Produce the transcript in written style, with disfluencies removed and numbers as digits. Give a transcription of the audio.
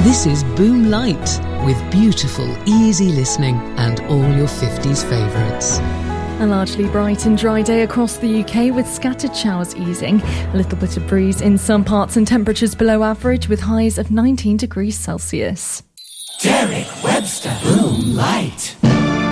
This is Boom Light, with beautiful, easy listening and all your 50s favourites. A largely bright and dry day across the UK with scattered showers easing. A little bit of breeze in some parts and temperatures below average with highs of 19 degrees Celsius. Derek Webster, Boom Light.